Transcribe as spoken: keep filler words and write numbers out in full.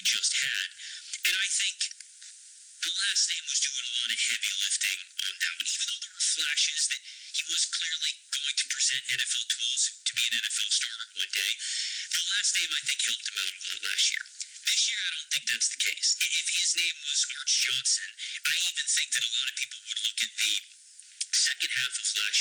just had. And I think the last name was doing a lot of heavy lifting on that one, even though there were flashes that he was clearly going to present N F L tools to be an N F L starter one day. The last name, I think, helped him out a lot last year. This year, I don't think that's the case. If his name was Arch Johnson, I even think that a lot of people would look at the second half of last